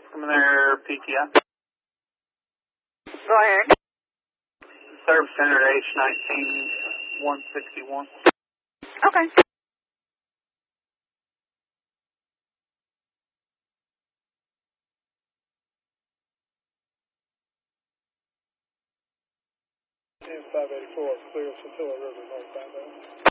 Come there, PTI. Go ahead. Service center H19-161. Okay. And 584 clear Satilla River northbound.